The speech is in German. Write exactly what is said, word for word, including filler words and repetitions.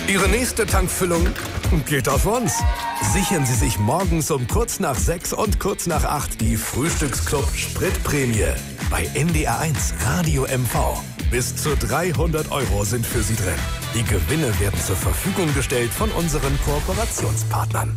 Ihre nächste Tankfüllung geht auf uns. Sichern Sie sich morgens um kurz nach sechs und kurz nach acht die Frühstücksclub Spritprämie bei N D R eins Radio M V. Bis zu dreihundert Euro sind für Sie drin. Die Gewinne werden zur Verfügung gestellt von unseren Kooperationspartnern.